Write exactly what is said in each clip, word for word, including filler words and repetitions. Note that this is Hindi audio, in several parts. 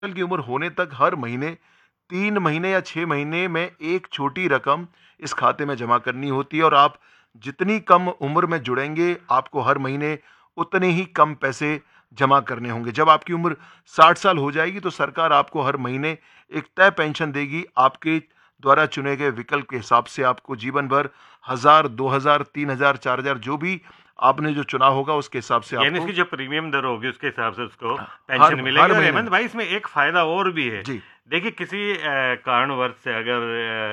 साल की उम्र होने तक हर महीने तीन महीने या छह महीने में एक छोटी रकम इस खाते में जमा करनी होती है और आप जितनी कम उम्र में जुड़ेंगे, आपको हर महीने उतने ही कम पैसे जमा करने होंगे। जब आपकी उम्र साठ साल हो जाएगी, तो सरकार आपको हर महीने एक तय पेंशन देगी। आपके द्वारा चुने गए विकल्प के हिसाब से आपको जीवन भर हज़ार, दो हज़ार, तीन हज़ार, चार हज़ार जो भी आपने जो चुना होगा, उसके हिसाब से यानी आपको इसकी जो प्रीमियम दर होगी उसके हिसाब से उसको हर पेंशन मिलेगी। हर और महीने हेमंत में। भाई, इसमें एक फायदा और भी है। जी। देखिए, किसी अ, कारणवश से अगर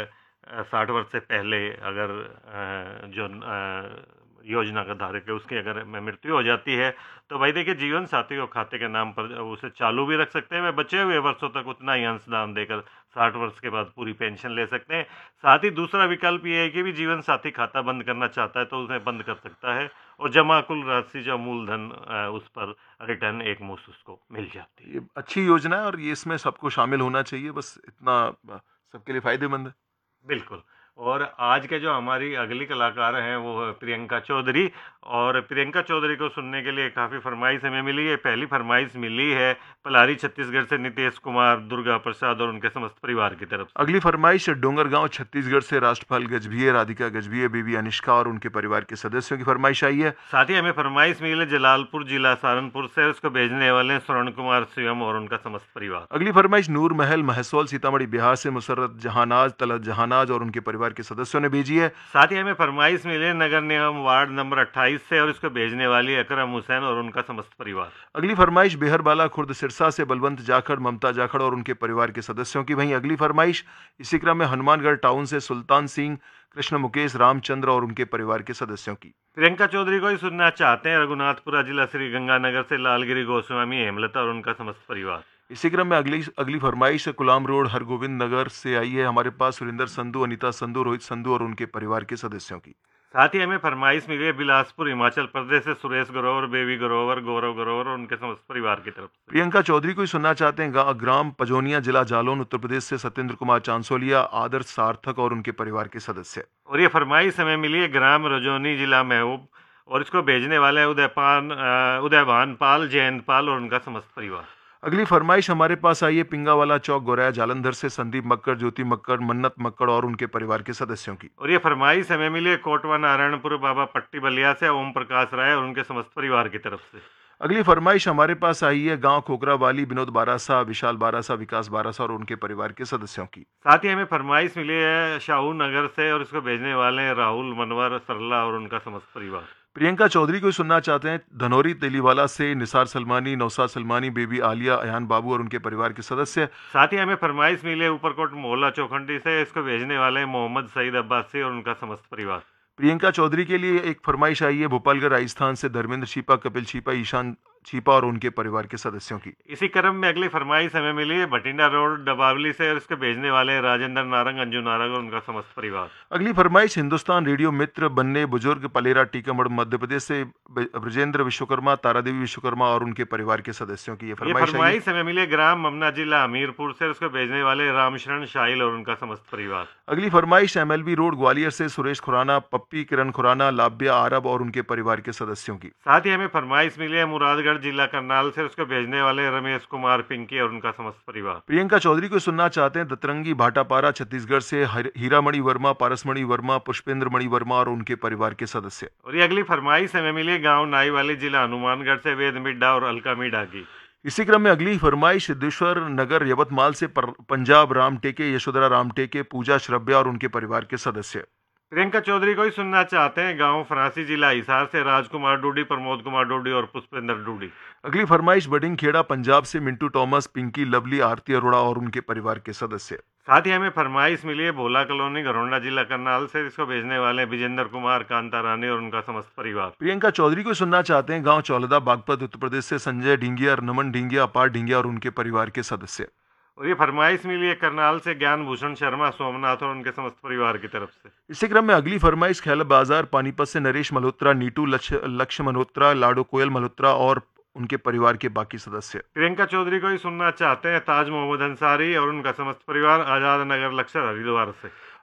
अ, साठ वर्ष से पहले अगर अ, जो अ, योजना का धारक है उसकी अगर म मृत्यु हो जाती है, तो भाई देखिए, जीवन साथी को खाते के नाम पर उसे चालू भी रख सकते हैं। वह बचे हुए वर्षों तक उतना ही अंशदान देकर साठ वर्ष के बाद पूरी पेंशन ले सकते हैं। साथ ही दूसरा विकल्प ये है कि भी जीवन साथी खाता बंद करना चाहता है तो उसे बंद कर सकता है, और जमा कुल राशि जो मूलधन अ, उस पर रिटर्न एक मुश्त उसको मिल जाती है। ये अच्छी योजना है और ये इसमें सबको शामिल होना चाहिए, बस इतना अ, सबके लिए फ़ायदेमंद है। बिल्कुल। और आज के जो हमारी अगली कलाकार हैं वो है प्रियंका चौधरी। और प्रियंका चौधरी को सुनने के लिए काफ़ी फरमाइश हमें मिली है। पहली फरमाइश मिली है पलारी छत्तीसगढ़ से नीतीश कुमार, दुर्गा प्रसाद और उनके समस्त परिवार की तरफ से। अगली फरमाइश डोंगरगांव छत्तीसगढ़ से राष्ट्रपाल गजभिये, राधिका गजभिये, बेबी अनिष्का और उनके परिवार के सदस्यों की फरमाइश आई है। साथ ही हमें फरमाइश मिली है जलालपुर जिला सहारनपुर से, उसको भेजने वाले हैं स्वर्ण कुमार स्वयं और उनका समस्त परिवार। अगली फरमाइश नूर महल महसौल सीतामढ़ी बिहार से मुसर्रत जहानाज, तलत जहानाज और उनके परिवार के सदस्यों ने भेजी है। साथ ही हमें फरमाइश मिली है नगर निगम वार्ड नंबर अट्ठाईस से, और इसको भेजने वाली है अकरम हुसैन और उनका समस्त परिवार। अगली फरमाइश बेहरबाला खुर्द सिरसा से बलवंत जाखड़, ममता जाखड़ और उनके परिवार के सदस्यों की। वहीं अगली फरमाइश इसी क्रम में हनुमानगढ़ टाउन से सुल्तान सिंह, कृष्ण मुकेश, रामचंद्र और उनके परिवार के सदस्यों की। प्रियंका चौधरी को ही सुनना चाहते हैं रघुनाथपुरा जिला श्री गंगानगर से लालगिरी गोस्वामी, हेमलता और उनका समस्त परिवार। इसी क्रम में अगली अगली फरमाइश कुलाम रोड हरगोविंद नगर से आई है। हमारे पास सुरेंद्र संधू, अनीता संधू, रोहित संधू और उनके परिवार के सदस्यों की। साथ ही हमें फरमाइश मिली है बिलासपुर हिमाचल प्रदेश से सुरेश ग्रोवर, बेबी ग्रोवर, गौरव ग्रोवर और उनके समस्त परिवार की तरफ से। प्रियंका चौधरी को ही सुनना चाहते हैं गा- ग्राम पजोनिया, जिला जालौन, उत्तर प्रदेश से सत्येंद्र कुमार चांसोलिया, आदर्श सार्थक और उनके परिवार के सदस्य। और ये फरमाइश हमें मिली है ग्राम रजौनी, जिला महबूब, और इसको भेजने वाले हैं उदयपान अ, उदयभान पाल, जयंत पाल और उनका समस्त परिवार। अगली फरमाइश हमारे पास आई है पिंगावाला चौक, गोराया जालंधर से संदीप मक्कड़, ज्योति मक्कड़, मन्नत मक्कड़ और उनके परिवार के सदस्यों की। और ये फरमाइश हमें मिली है कोटवा नारायणपुर बाबा पट्टी बलिया से ओम प्रकाश राय और उनके समस्त परिवार की तरफ से। अगली फरमाइश हमारे पास आई है गांव खोकरा वाली, विनोद बारासा, विशाल बारासा, विकास बारासा और उनके परिवार के सदस्यों की। साथ ही हमें फरमाइश मिली है शाहू नगर से, और इसको भेजने वाले हैं राहुल, मनवर, सरला और उनका समस्त परिवार। प्रियंका चौधरी को सुनना चाहते हैं धनौरी तेलीवाला से निसार सलमानी, नौसाद सलमानी, बेबी आलिया, अयान बाबू और उनके परिवार के सदस्य। साथ ही हमें फरमाइश मिली है ऊपरकोट मोहल्ला चौखंडी से, इसको भेजने वाले हैं मोहम्मद सईद अब्बासी और उनका समस्त परिवार। प्रियंका चौधरी के लिए एक फरमाइश आई है भोपालगढ़ राजस्थान से धर्मेंद्र छिपा, कपिल छिपा, ईशान छिपा और उनके परिवार के सदस्यों की। इसी क्रम में अगली फरमाइश हमें मिली है भटिंडा रोड डबावली से, और इसको भेजने वाले हैं राजेंद्र नारंग, अंजू नारंग और उनका समस्त परिवार। अगली फरमाइश हिंदुस्तान रेडियो मित्र बनने बुजुर्ग पलेरा टीकमगढ़ मध्य प्रदेश से ब्रजेंद्र विश्वकर्मा, तारादेवी विश्वकर्मा और उनके परिवार के सदस्यों की ये ये फरमाइश आई है। फरमाइश हमें मिली है ग्राम ममना, जिला हमीरपुर से, उसको भेजने वाले हैं रामशरण शाहिल और उनका समस्त परिवार। अगली फरमाइश एमएलबी रोड ग्वालियर से सुरेश खुराना, पप्पी, किरण खुराना, लाभ्या आरब और उनके परिवार के सदस्यों की। साथ ही हमें फरमाइश मिली है मुरादगढ़ जिला करनाल से, उसको भेजने वाले हैं रमेश कुमार पिंकी और उनका समस्त परिवार। प्रियंका चौधरी को सुनना चाहते हैं दतरंगी भाटापारा छत्तीसगढ़ से हर- हीरामणि वर्मा, पारसमणि वर्मा, पुष्पेंद्र मणि वर्मा और उनके परिवार के सदस्य। और ये अगली फरमाइश हमें मिली है गाँव नाई वाली, जिला हनुमानगढ़ से वेद मिड्डा और अलका मिड्डा की। इसी क्रम में अगली फरमाइश सिद्धेश्वर नगर यवतमाल से पर, पंजाब राम टेके, यशोधरा राम टेके, पूजा श्रव्या और उनके परिवार के सदस्य। प्रियंका चौधरी को ही सुनना चाहते हैं गांव फरासी, जिला हिसार से राजकुमार डूडी, प्रमोद कुमार डूडी और पुष्पेंद्र डूडी। अगली फरमाइश बडिंग खेड़ा पंजाब से मिंटू टॉमस, पिंकी, लवली, आरती अरोड़ा और उनके परिवार के सदस्य। साथ ही हमें फरमाइश मिली है भोला कॉलोनी, घरौंडा, जिला करनाल से, इसको भेजने वाले हैं विजेंद्र कुमार, कांता रानी और उनका समस्त परिवार। प्रियंका चौधरी को सुनना चाहते हैं गांव चौलदा, बागपत, उत्तर प्रदेश से संजय ढींगिया, नमन ढींगिया, अपार ढींगिया और उनके परिवार के सदस्य। और ये फरमाइश मिली है करनाल से ज्ञान भूषण शर्मा, सोमनाथ और उनके समस्त परिवार की तरफ से। इसी क्रम में अगली फरमाइश खैला बाजार पानीपत से नरेश मल्होत्रा, नीटू लक्ष्य लक्ष्य मल्होत्रा, लाडो कोयल मल्होत्रा और उनके परिवार के बाकी सदस्य। प्रियंका चौधरी को ही सुनना चाहते हैं ताज मोहम्मद अंसारी और उनका समस्त परिवार, आजाद नगर लक्सर, हरिद्वार से।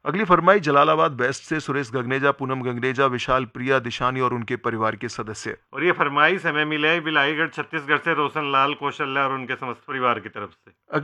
अगली फरमाई जलालाबाद वेस्ट से सुरेश गगनेजा, पूनम गंगरेजा, विशाल, प्रिया, दिशानी और उनके परिवार के सदस्य। और ये फरमाइश हमें मिला है बिलाईगढ़ छत्तीसगढ़ से रोशन लाल कौशल्या और उनके समस्त परिवार की तरफ से।